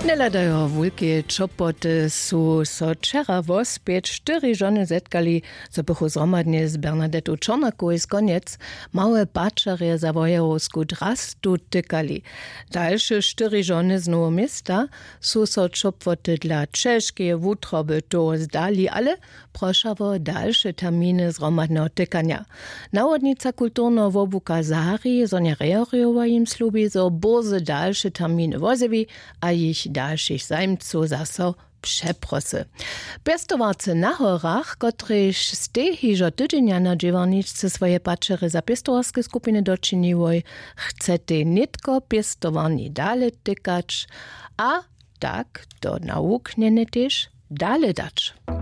Neladajo wulke čopoty su so čera vospět 4 žony zetkali, so bychu zromadnie z Bernadettu Čornaku iz koniec małe pačarje za wojerowsku drastu tykali. Dalsze 4 žony z Nowo Miasta su so čopoty dla czeskie wutroby to zdali, ale proszawo dalsze terminy zromadnego tykania. Nawodnica kulturno wobuka Zahari Sonja Reoriowa im slubi, so boze dalsze terminy wozewi, a ich dalszych zajmców zaso przeprosy. Pestowarcy na horach, kotryż z tej hiżo tydzienia na dziewarniczce swoje pačery za pestowarskie skupiny doczyniły, chcete nitko pestowani dale tykać, a tak do nauk nie też dale dać.